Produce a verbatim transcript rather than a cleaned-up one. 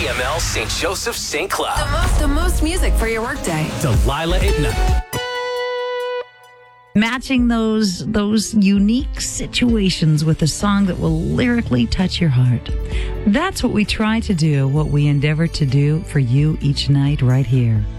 M L Saint Joseph Saint Cloud. The most, the most music for your workday. Delilah at night. Matching those those unique situations with a song that will lyrically touch your heart. That's what we try to do, what we endeavor to do for you each night right here